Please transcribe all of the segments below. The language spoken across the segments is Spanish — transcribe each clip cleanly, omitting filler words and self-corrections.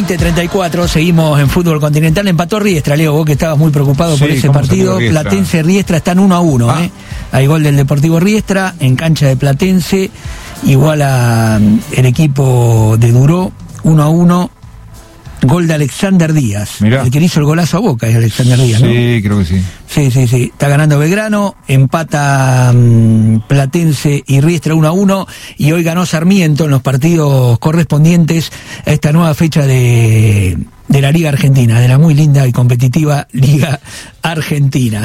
20:34, seguimos en fútbol continental. Empató Riestra, Leo, vos que estabas muy preocupado por ese partido. Platense Riestra están 1-1. Hay gol del Deportivo Riestra en cancha de Platense, igual a el equipo de Duró, 1-1. Gol de Alexander Díaz. Mirá. El que le hizo el golazo a Boca es Alexander Díaz, ¿no? Sí, creo que sí. Sí. Está ganando Belgrano, empata Platense y Riestra 1-1, y hoy ganó Sarmiento en los partidos correspondientes a esta nueva fecha de la Liga Argentina, de la muy linda y competitiva Liga Argentina.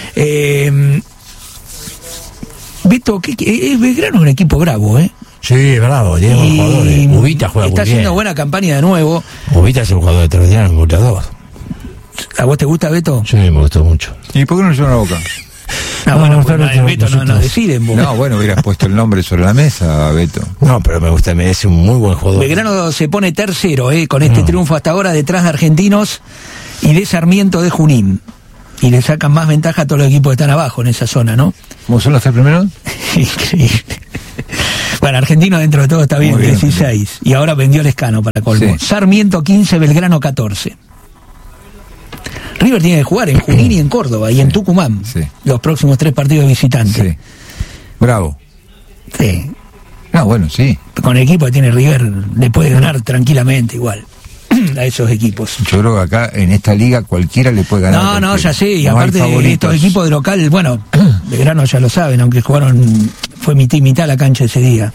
Beto, Belgrano es un equipo bravo, Sí, bravo, tiene buenos jugadores. Ubita juega muy bien. Está haciendo buena campaña de nuevo. Ubita es un jugador extraordinario, un goleador. ¿A vos te gusta, Beto? Sí, me gustó mucho. ¿Y por qué no le llevan a Boca? Beto no deciden. No, bueno, hubieras puesto el nombre sobre la mesa, Beto. No, pero me gusta, es un muy buen jugador. Belgrano se pone tercero, con este triunfo hasta ahora, detrás de Argentinos y de Sarmiento de Junín. Y le sacan más ventaja a todos los equipos que están abajo en esa zona, ¿no? ¿Cómo son los tres primeros? Increíble. Bueno, Argentino dentro de todo está bien, 16. Y ahora vendió el Escano para colmo. Sí. Sarmiento 15, Belgrano 14. River tiene que jugar en Junín y en Córdoba y en Tucumán. Sí. Los próximos 3 partidos de visitantes. Sí. Bravo. Sí. No, bueno, sí. Con el equipo que tiene River le puede ganar tranquilamente igual a esos equipos. Yo creo que acá en esta liga cualquiera le puede ganar. No, ya sé. Y aparte de estos equipos de local, bueno, Belgrano ya lo saben, aunque jugaron, fue mitad la cancha ese día.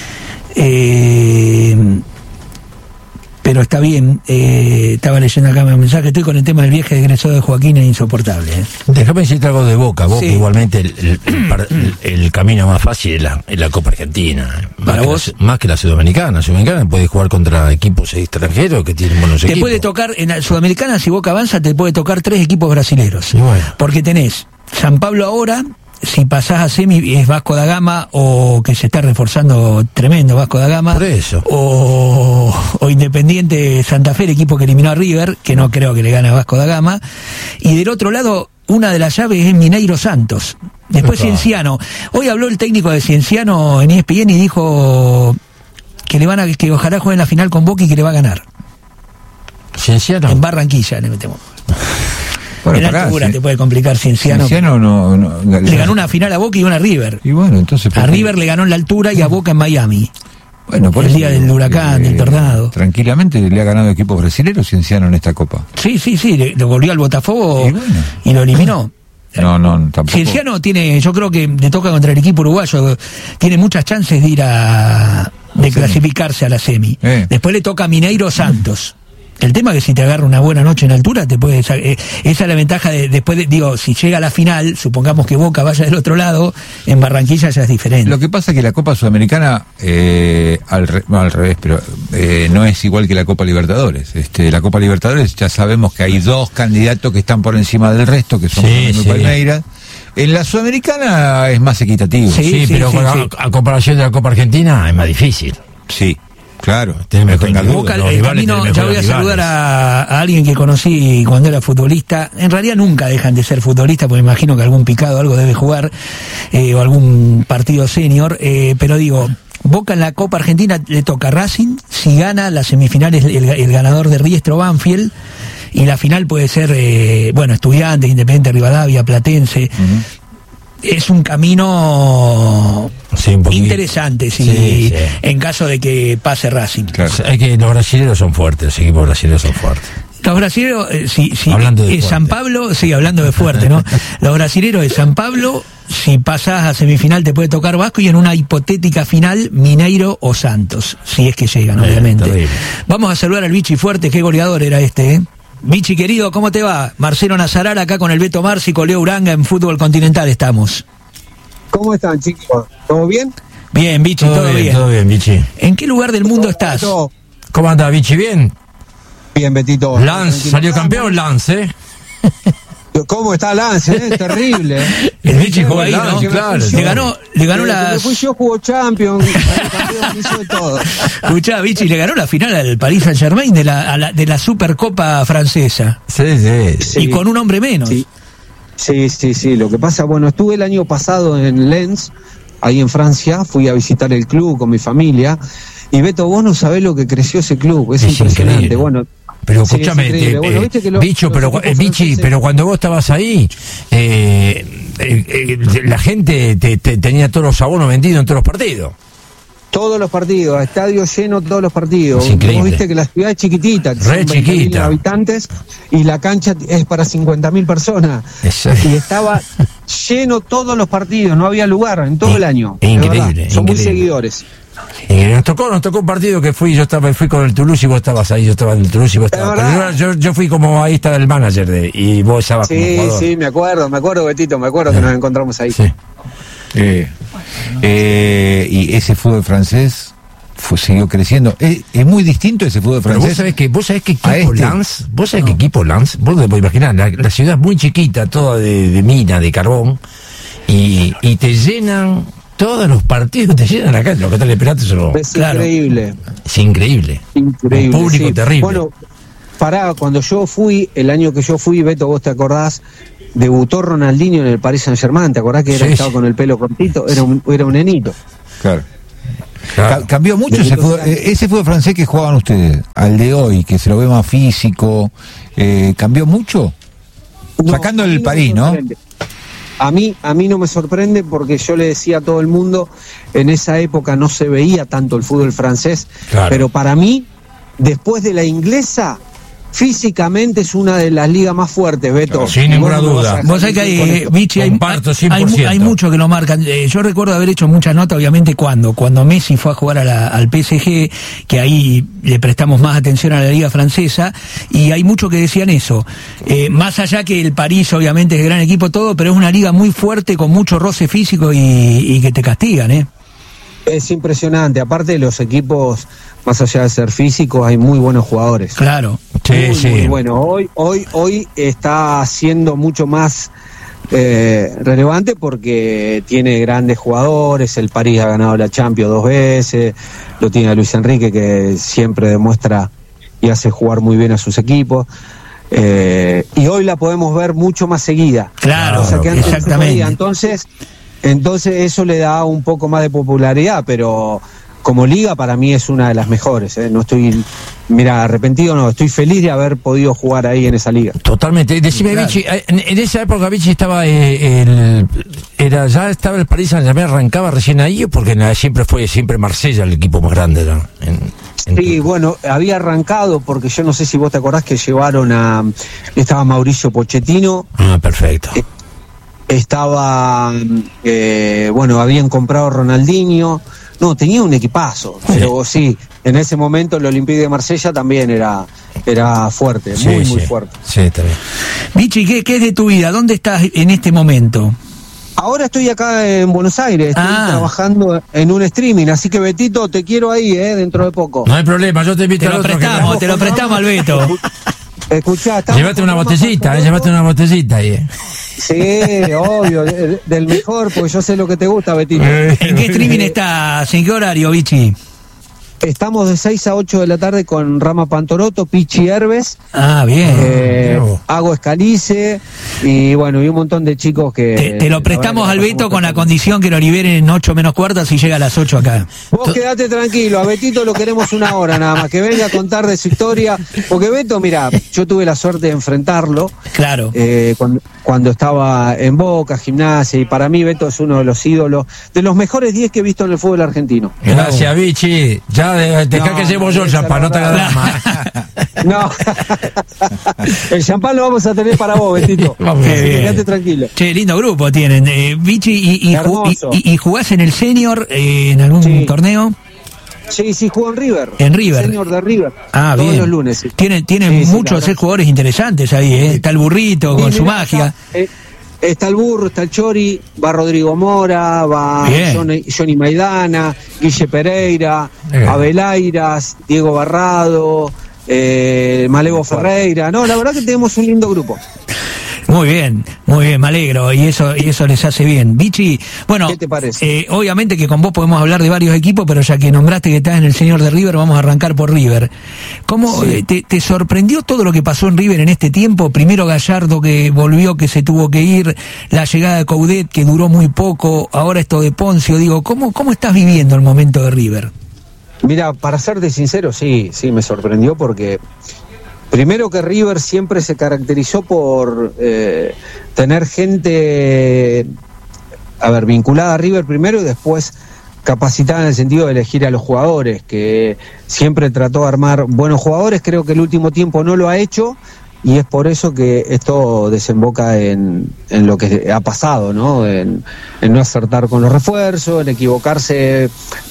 Pero está bien, estaba leyendo acá mi mensaje, estoy con el tema del viaje de egresado de Joaquín, es insoportable. Déjame decirte algo de Boca. Boca igualmente el camino más fácil es la Copa Argentina. ¿Para vos? Más que la Sudamericana. Sudamericana puede jugar contra equipos extranjeros que tienen buenos equipos. Te puede tocar, en la Sudamericana, si Boca avanza, te puede tocar 3 equipos brasileros. Bueno. Porque tenés San Pablo ahora. Si pasás a semi es Vasco da Gama, o que se está reforzando tremendo Vasco da Gama. Por eso. O Independiente Santa Fe, el equipo que eliminó a River, que no creo que le gane a Vasco da Gama. Y del otro lado, una de las llaves es Mineiro Santos. Después Cienciano. Hoy habló el técnico de Cienciano en ESPN y dijo que ojalá juegue en la final con Boca y que le va a ganar. Cienciano. En Barranquilla le metemos. Bueno, en altura te puede complicar Cienciano. Cienciano no, le ganó una final a Boca y una a River. Y bueno, entonces a River le ganó en la altura y a Boca en Miami. Bueno, por el día del huracán, del tornado. Tranquilamente le ha ganado equipos brasileños Cienciano en esta Copa. Sí, le volvió al Botafogo y lo eliminó. No, tampoco. Cienciano tiene, yo creo que le toca contra el equipo uruguayo, tiene muchas chances de ir de clasificarse a la semi. Después le toca a Mineiro Santos. El tema es que si te agarra una buena noche en altura, te puede esa es la ventaja si llega a la final, supongamos que Boca vaya del otro lado, en Barranquilla ya es diferente. Lo que pasa es que la Copa Sudamericana, al revés, pero no es igual que la Copa Libertadores. La Copa Libertadores ya sabemos que hay 2 candidatos que están por encima del resto, que son Palmeiras. En la Sudamericana es más equitativo. Pero a comparación de la Copa Argentina es más difícil. Sí. Claro, Boca, ya voy a saludar a alguien que conocí cuando era futbolista. En realidad nunca dejan de ser futbolistas, porque me imagino que algún picado algo debe jugar, o algún partido senior, pero digo, Boca en la Copa Argentina le toca Racing, si gana las semifinales el ganador de Riestra o Banfield, y la final puede ser, Estudiantes, Independiente Rivadavia, Platense. Es un camino interesante en caso de que pase Racing. Claro. Es que los brasileños son fuertes, los equipos brasileños son fuertes. Los brasileños, hablando de San Pablo, hablando de fuerte, ¿no? Los brasileños de San Pablo, si pasás a semifinal te puede tocar Vasco, y en una hipotética final Mineiro o Santos, si es que llegan, obviamente. Terrible. Vamos a saludar al Vichy Fuerte, qué goleador era Vichy querido, ¿cómo te va? Marcelo Nazaral acá con el Beto Marci, con Leo Uranga en Fútbol Continental estamos. ¿Cómo están, chicos? ¿Todo bien? Bien, Vichy, todo bien. Todo bien, Vichy. ¿En qué lugar del mundo estás? ¿Cómo anda, Vichy? ¿Bien? Bien, Betito. Lance, salió campeón Lance, ¿Cómo está Lance? Terrible. El Vichy jugó ahí, ¿no? Claro. Le ganó la... Me fui yo, jugó Champions, campeón, hizo de todo. Escuchá, Vichy, le ganó la final al Paris Saint-Germain de la Supercopa francesa. Sí. Y con un hombre menos. Sí. Lo que pasa, estuve el año pasado en Lens, ahí en Francia, fui a visitar el club con mi familia, Y Beto, vos no sabés lo que creció ese club, es impresionante. Increíble. Bueno, pero escúchame, Bicho, pero cuando vos estabas ahí, la gente tenía todos los abonos vendidos en todos los partidos. Todos los partidos, estadio lleno todos los partidos. Es increíble. Vos viste que la ciudad es chiquitita, Re son chiquita. 20.000 habitantes y la cancha es para 50.000 personas. Exacto. Y estaba lleno todos los partidos, no había lugar en todo el año. Increíble. Son muy seguidores. Nos tocó un partido que fui con el Toulouse y vos estabas ahí, yo estaba en el Toulouse y vos estabas. Yo fui como ahí estaba el manager y vos estabas como jugador. Sí, me acuerdo, Betito, que nos encontramos ahí. Sí. Y ese fútbol francés siguió creciendo. Es muy distinto ese fútbol francés. Pero vos sabés que equipo Lens, vos te podés imaginar, la ciudad es muy chiquita, toda de mina, de carbón, y te llenan todos los partidos, te llenan acá, los que están esperando es increíble. Es increíble. Un público terrible. Bueno, cuando yo fui, el año que yo fui, Beto, vos te acordás, debutó Ronaldinho en el Paris Saint-Germain, ¿te acordás que estaba con el pelo cortito? Era un nenito. Claro. Cambió mucho ese fútbol francés que jugaban ustedes, al de hoy, que se lo ve más físico, ¿cambió mucho? Sacando el París, ¿no? A mí no me sorprende porque yo le decía a todo el mundo, en esa época no se veía tanto el fútbol francés, pero para mí, después de la inglesa, físicamente es una de las ligas más fuertes, Beto. Sin ninguna duda. Vos sabés que hay, Vichy, hay muchos que lo marcan. Yo recuerdo haber hecho muchas notas, obviamente, cuando Messi fue a jugar al PSG, que ahí le prestamos más atención a la liga francesa, y hay muchos que decían eso. Más allá que el París, obviamente, es el gran equipo, todo, pero es una liga muy fuerte, con mucho roce físico y que te castigan, Es impresionante. Aparte de los equipos, más allá de ser físicos, hay muy buenos jugadores. Claro. Muy bueno. Hoy está siendo mucho más relevante porque tiene grandes jugadores. El París ha ganado la Champions 2 veces. Lo tiene a Luis Enrique, que siempre demuestra y hace jugar muy bien a sus equipos. Y hoy la podemos ver mucho más seguida. Claro, o sea que antes exactamente. Entonces eso le da un poco más de popularidad, pero como liga para mí es una de las mejores. No estoy, arrepentido, no, estoy feliz de haber podido jugar ahí en esa liga. Totalmente. Decime, claro. Vichy, en esa época Vichy estaba ya estaba el Paris Saint-Germain, arrancaba recién ahí, porque siempre Marsella el equipo más grande, ¿no? Sí, bueno, había arrancado porque yo no sé si vos te acordás que estaba Mauricio Pochettino. Perfecto. Estaba, habían comprado Ronaldinho. No, tenía un equipazo, pero sí, en ese momento el Olympique de Marsella también era fuerte, muy fuerte. Sí, está bien. Vichy, ¿qué es de tu vida? ¿Dónde estás en este momento? Ahora estoy acá en Buenos Aires, estoy trabajando en un streaming, así que Betito, te quiero ahí, dentro de poco. No hay problema, yo te invito al otro. Te lo prestamos al Beto. Escuchá, llévate una botellita ahí. Sí, obvio, del mejor, porque yo sé lo que te gusta, Betito. ¿En qué streaming estás? ¿En qué horario, Vichy? Estamos de 6 a 8 de la tarde con Rama Pantoroto, Pichi Herbes. Bien. Hago Escalice y un montón de chicos que... Te lo prestamos al Beto con la condición que lo liberen en 8 menos cuartas y llega a las 8 acá. Vos quedate tranquilo, a Betito lo queremos una hora nada más, que venga a contar de su historia, porque Beto, yo tuve la suerte de enfrentarlo. Claro. Cuando estaba en Boca, Gimnasia, y para mí Beto es uno de los ídolos, de los mejores 10 que he visto en el fútbol argentino. Gracias, Vichy. Ya dejá que llevo yo el champán, no te hagas drama. No, el champán lo vamos a tener para vos, Betito. Quédate tranquilo. Che, lindo grupo tienen. Vichy, y jugás en el senior en algún torneo? Sí, jugó en River. En River. Senior de River. Todos bien. Los lunes. Sí. Tienen muchos jugadores interesantes ahí, Está el Burrito con su magia. Está el Burro, está el Chori, va Rodrigo Mora, va Johnny Maidana, Guille Pereira, Abelairas, Diego Barrado, Malevo Ferreira. No, la verdad que tenemos un lindo grupo. Muy bien, me alegro, y eso les hace bien. Vichy, ¿qué te parece? Obviamente que con vos podemos hablar de varios equipos, pero ya que nombraste que estás en el Señor de River, vamos a arrancar por River. ¿Cómo te sorprendió todo lo que pasó en River en este tiempo? Primero Gallardo, que volvió, que se tuvo que ir, la llegada de Coudet, que duró muy poco, ahora esto de Poncio. ¿Cómo estás viviendo el momento de River? Mira, para serte sincero, sí, me sorprendió porque primero que River siempre se caracterizó por tener gente, vinculada a River primero y después capacitada en el sentido de elegir a los jugadores, que siempre trató de armar buenos jugadores. Creo que el último tiempo no lo ha hecho y es por eso que esto desemboca en lo que ha pasado, ¿no? En no acertar con los refuerzos, en equivocarse.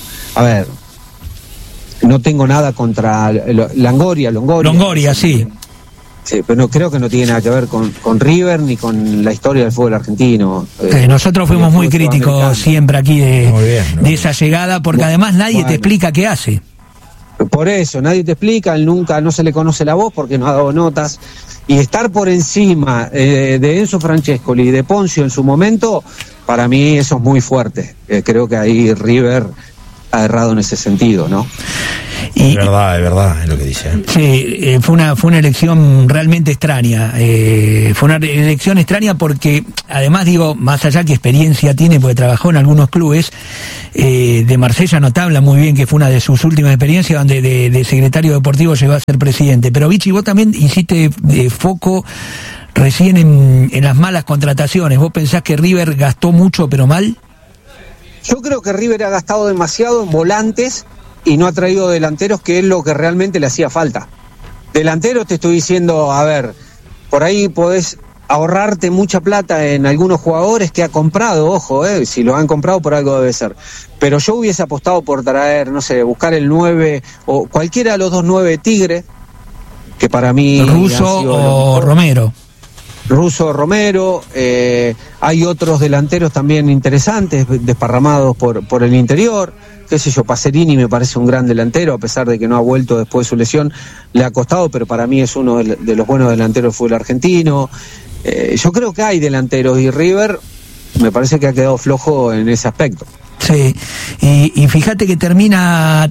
No tengo nada contra Longoria, sí. Sí, pero no, creo que no tiene nada que ver con River ni con la historia del fútbol argentino. Nosotros fuimos muy críticos siempre aquí de esa llegada, porque además nadie te explica qué hace. Por eso, nadie te explica, él nunca, no se le conoce la voz porque no ha dado notas. Y estar por encima de Enzo Francescoli y de Ponzio en su momento, para mí eso es muy fuerte. Creo que ahí River ha errado en ese sentido, ¿no? Es verdad, es lo que dice. Sí, fue una elección realmente extraña. Fue una elección extraña porque, además digo, más allá que experiencia tiene, porque trabajó en algunos clubes, de Marsella no te habla muy bien, que fue una de sus últimas experiencias, donde de secretario deportivo llegó a ser presidente. Pero Vichy, vos también hiciste foco recién en las malas contrataciones. ¿Vos pensás que River gastó mucho pero mal? Yo creo que River ha gastado demasiado en volantes y no ha traído delanteros, que es lo que realmente le hacía falta. Delanteros te estoy diciendo, por ahí podés ahorrarte mucha plata en algunos jugadores que ha comprado, ojo, si los han comprado por algo debe ser. Pero yo hubiese apostado por traer, no sé, buscar el 9 o cualquiera de los dos 9 de Tigre, que para mí... Russo o Romero. Russo, Romero, hay otros delanteros también interesantes, desparramados por el interior, qué sé yo, Pacerini me parece un gran delantero, a pesar de que no ha vuelto después de su lesión, le ha costado, pero para mí es uno de los buenos delanteros del fútbol argentino. Yo creo que hay delanteros y River me parece que ha quedado flojo en ese aspecto. Sí, y fíjate que termina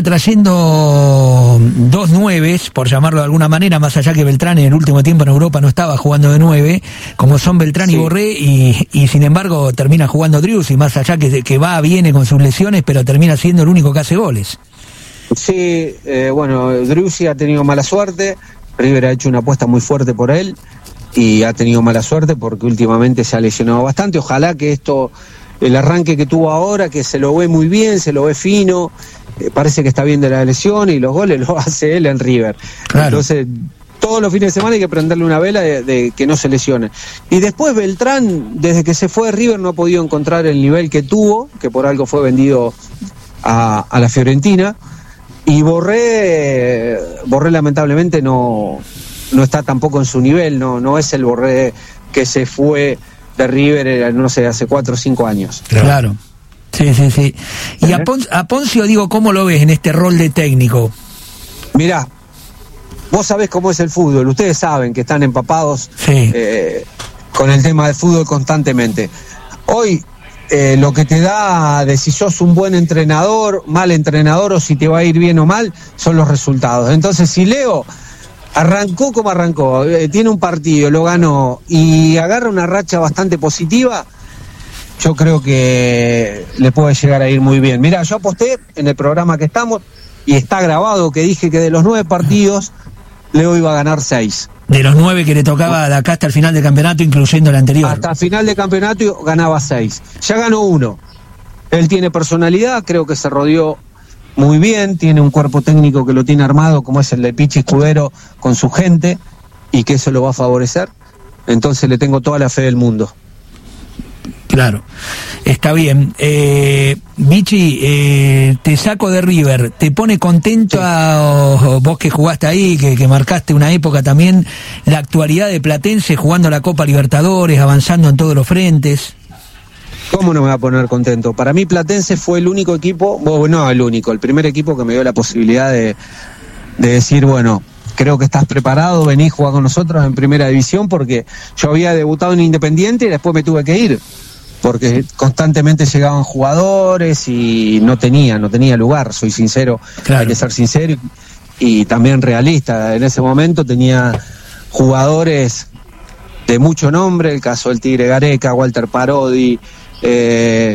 trayendo 2 9, por llamarlo de alguna manera, más allá que Beltrán en el último tiempo en Europa no estaba jugando de 9, como son Beltrán y Borré, y sin embargo termina jugando Driussi, más allá que viene con sus lesiones, pero termina siendo el único que hace goles. Sí, Driussi ha tenido mala suerte, River ha hecho una apuesta muy fuerte por él, y ha tenido mala suerte porque últimamente se ha lesionado bastante. Ojalá que el arranque que tuvo ahora, que se lo ve muy bien, se lo ve fino, parece que está bien de la lesión y los goles los hace él en River. Claro. Entonces, todos los fines de semana hay que prenderle una vela de que no se lesione. Y después Beltrán, desde que se fue de River, no ha podido encontrar el nivel que tuvo, que por algo fue vendido a la Fiorentina. Y Borré lamentablemente no está tampoco en su nivel, no es el Borré que se fue de River, no sé, hace 4 o 5 años. Claro. Sí. Y a Ponzio, digo, ¿cómo lo ves en este rol de técnico? Mirá, vos sabés cómo es el fútbol, ustedes saben que están empapados con el tema del fútbol constantemente. Hoy, lo que te da de si sos un buen entrenador, mal entrenador, o si te va a ir bien o mal, son los resultados. Entonces, si Leo arrancó como arrancó, tiene un partido, lo ganó y agarra una racha bastante positiva, yo creo que le puede llegar a ir muy bien. Mirá, yo aposté en el programa que estamos, y está grabado, que dije que de los 9 partidos, Leo iba a ganar 6. De los 9 que le tocaba de acá hasta el final del campeonato, incluyendo el anterior. Hasta el final del campeonato ganaba 6. Ya ganó 1. Él tiene personalidad, creo que se rodeó muy bien, tiene un cuerpo técnico que lo tiene armado, como es el de Pichi Escudero, con su gente, y que eso lo va a favorecer. Entonces le tengo toda la fe del mundo. Claro, está bien. Vichy, te saco de River, ¿te pone contento vos que jugaste ahí, que marcaste una época también, la actualidad de Platense jugando la Copa Libertadores, avanzando en todos los frentes? ¿Cómo no me va a poner contento? Para mí Platense fue el único equipo, el primer equipo que me dio la posibilidad de decir, bueno, creo que estás preparado, vení a jugar con nosotros en primera división, porque yo había debutado en Independiente y después me tuve que ir, porque constantemente llegaban jugadores y no tenía lugar, soy sincero, claro. Hay que ser sincero y también realista. En ese momento tenía jugadores de mucho nombre, el caso del Tigre Gareca, Walter Parodi,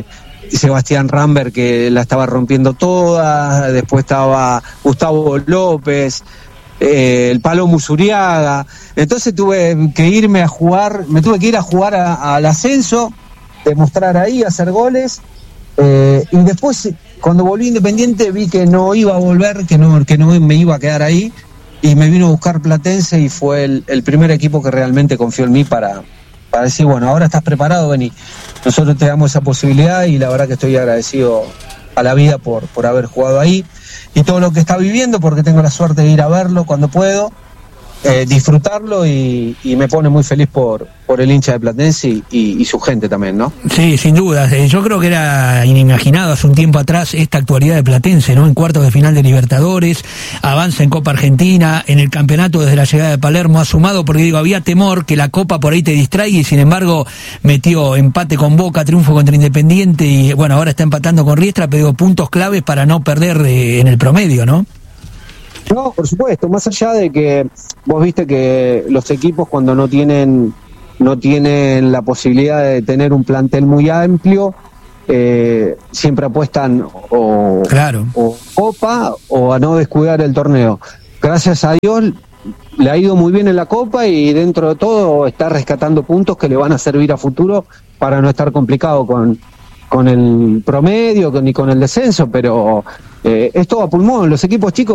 Sebastián Rambert, que la estaba rompiendo toda, después estaba Gustavo López, el Palo Musuriaga. Entonces tuve que irme a jugar, me tuve que ir a jugar al ascenso, demostrar ahí, hacer goles, y después cuando volví a Independiente vi que no iba a volver, que no me iba a quedar ahí, y me vino a buscar Platense, y fue el primer equipo que realmente confió en mí para decir, bueno, ahora estás preparado, vení, nosotros te damos esa posibilidad, y la verdad que estoy agradecido a la vida por haber jugado ahí y todo lo que está viviendo, porque tengo la suerte de ir a verlo cuando puedo, disfrutarlo, y me pone muy feliz por el hincha de Platense y su gente también, ¿no? Sí, sin duda. Yo creo que era inimaginado hace un tiempo atrás esta actualidad de Platense, ¿no? En cuartos de final de Libertadores, avanza en Copa Argentina, en el campeonato desde la llegada de Palermo ha sumado, porque digo, había temor que la Copa por ahí te distraiga, y sin embargo metió empate con Boca, triunfo contra Independiente, y bueno, ahora está empatando con Riestra, pero digo, puntos claves para no perder en el promedio, ¿no? No, por supuesto, más allá de que vos viste que los equipos cuando no tienen la posibilidad de tener un plantel muy amplio, siempre apuestan o Copa o a no descuidar el torneo. Gracias a Dios le ha ido muy bien en la Copa, y dentro de todo está rescatando puntos que le van a servir a futuro para no estar complicado con el promedio ni con el descenso, pero es todo a pulmón. Los equipos chicos